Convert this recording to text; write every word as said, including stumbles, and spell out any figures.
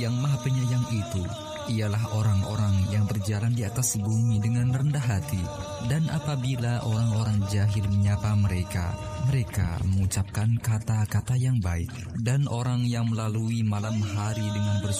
Yang Maha Penyayang itu ialah orang-orang yang berjalan di atas bumi dengan rendah hati. Dan apabila orang-orang jahil menyapa mereka, mereka mengucapkan kata-kata yang baik. Dan orang yang melalui malam hari dengan bersuara